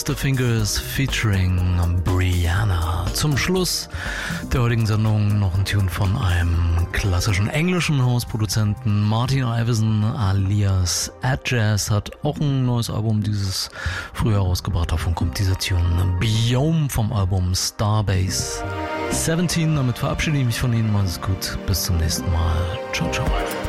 Twisted Fingers featuring Brianna. Zum Schluss der heutigen Sendung noch ein Tune von einem klassischen englischen Hausproduzenten. Martin Iveson alias Adjazz hat auch ein neues Album dieses Frühjahr rausgebracht. Davon kommt dieser Tune Biome vom Album Starbase 17. Damit verabschiede ich mich von Ihnen. Macht es gut. Bis zum nächsten Mal. Ciao, ciao.